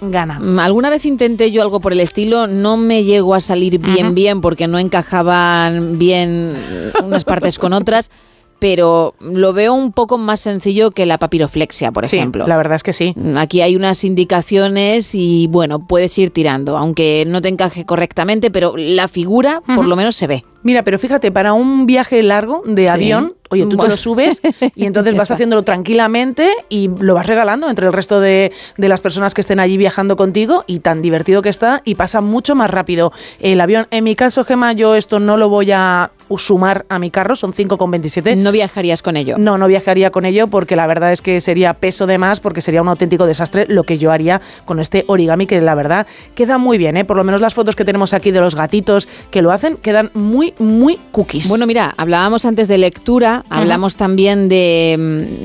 gana. Alguna vez intenté yo algo por el estilo, no me llegó a salir bien porque no encajaban bien unas partes con otras. Pero lo veo un poco más sencillo que la papiroflexia, por ejemplo. Sí, la verdad es que sí. Aquí hay unas indicaciones y, bueno, puedes ir tirando, aunque no te encaje correctamente, pero la figura por lo menos se ve. Mira, pero fíjate, para un viaje largo de avión, oye, tú te lo subes y entonces vas haciéndolo tranquilamente y lo vas regalando entre el resto de las personas que estén allí viajando contigo, y tan divertido que está y pasa mucho más rápido el avión. En mi caso, Gemma, yo esto no lo voy a sumar a mi carro, son 5,27. ¿No viajarías con ello? No viajaría con ello porque la verdad es que sería peso de más, porque sería un auténtico desastre lo que yo haría con este origami, que la verdad queda muy bien, ¿eh? Por lo menos las fotos que tenemos aquí de los gatitos que lo hacen quedan muy cookies. Bueno, mira, hablábamos antes de lectura, hablamos también de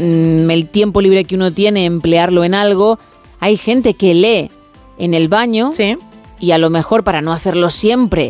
el tiempo libre que uno tiene, emplearlo en algo. Hay gente que lee en el baño y a lo mejor, para no hacerlo siempre,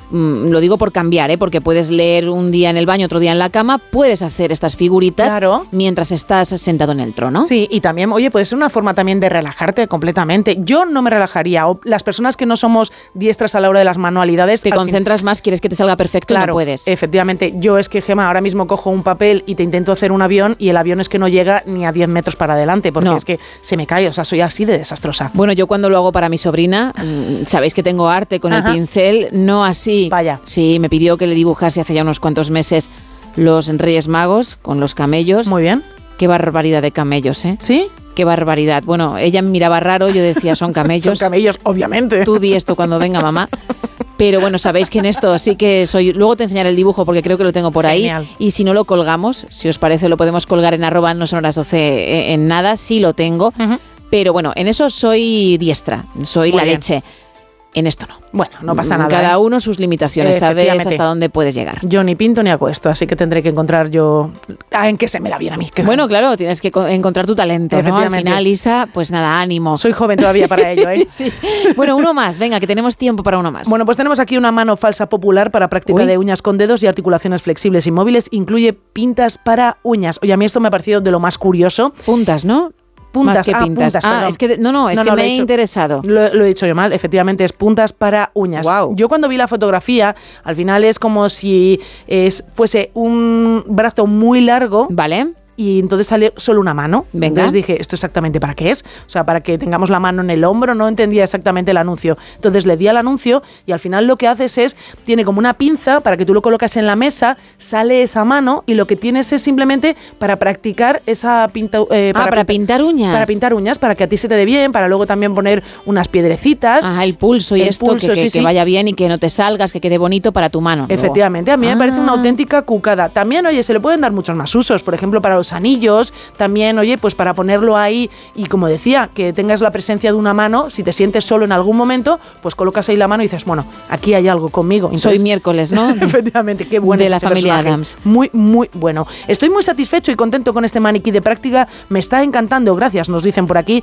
lo digo por cambiar, porque puedes leer un día en el baño, otro día en la cama, puedes hacer estas figuritas mientras estás sentado en el trono. Sí, y también, oye, puede ser una forma también de relajarte completamente. Yo no me relajaría, o las personas que no somos diestras a la hora de las manualidades... Te concentras más, quieres que te salga perfecto, y no puedes. Efectivamente. Yo es que, Gemma, ahora mismo cojo un papel y te intento hacer un avión, y el avión es que no llega ni a 10 metros para adelante, porque es que se me cae, o sea, soy así de desastrosa. Bueno, yo cuando lo hago para mi sobrina, sabéis que tengo arte con el pincel, no así. Vaya. Sí, me pidió que le dibujase hace ya unos cuantos meses los Reyes Magos con los camellos. Muy bien. Qué barbaridad de camellos, ¿eh? ¿Sí? Qué barbaridad. Bueno, ella me miraba raro, yo decía, son camellos. Son camellos, obviamente. Tú di esto cuando venga mamá. Pero bueno, sabéis que en esto sí que soy... Luego te enseñaré el dibujo porque creo que lo tengo por ahí. Genial. Y si no lo colgamos, si os parece, lo podemos colgar en @nosonoras12 en nada. Sí lo tengo. Pero bueno, en eso soy diestra, soy la leche. En esto no. Bueno, no pasa nada. Cada uno sus limitaciones, sabes hasta dónde puedes llegar. Yo ni pinto ni acuesto, así que tendré que encontrar yo en qué se me da bien a mí. Bueno, claro, tienes que encontrar tu talento, ¿no? Al final, Isa, pues nada, ánimo. Soy joven todavía para ello, ¿eh? Sí. Bueno, uno más, venga, que tenemos tiempo para uno más. Bueno, pues tenemos aquí una mano falsa popular para práctica de uñas con dedos y articulaciones flexibles y móviles. Incluye pintas para uñas. Oye, a mí esto me ha parecido de lo más curioso. Puntas, ¿no? Puntas, más que pintas. Puntas, es que me he interesado. Lo he dicho yo mal, efectivamente es puntas para uñas. Wow. Yo cuando vi la fotografía, al final es como si fuese un brazo muy largo. Vale. Y entonces sale solo una mano. Venga. Entonces dije, ¿esto exactamente para qué es? O sea, para que tengamos la mano en el hombro. No entendía exactamente el anuncio. Entonces le di al anuncio y al final lo que haces es, tiene como una pinza para que tú lo colocas en la mesa, sale esa mano y lo que tienes es simplemente para practicar esa pinta. Para pintar uñas. Para pintar uñas, para que a ti se te dé bien, para luego también poner unas piedrecitas. El pulso y esto, que vaya bien y que no te salgas, que quede bonito para tu mano. Efectivamente, a mí me parece una auténtica cucada. También, oye, se le pueden dar muchos más usos. Por ejemplo, para los anillos, también, oye, pues para ponerlo ahí y, como decía, que tengas la presencia de una mano, si te sientes solo en algún momento, pues colocas ahí la mano y dices, bueno, aquí hay algo conmigo. Entonces, soy miércoles, ¿no? Efectivamente, qué bueno. De la familia Adams. Muy bueno. Estoy muy satisfecho y contento con este maniquí de práctica. Me está encantando, gracias, nos dicen por aquí,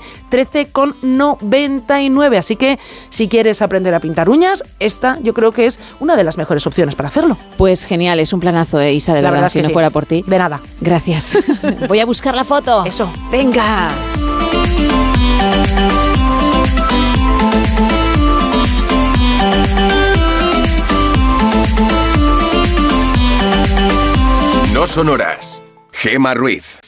13,99. Así que, si quieres aprender a pintar uñas, esta yo creo que es una de las mejores opciones para hacerlo. Pues genial, es un planazo, Isa, de verdad, si no fuera por ti. De nada. Gracias. Voy a buscar la foto. Eso. Venga. No Sonoras. Gemma Ruiz.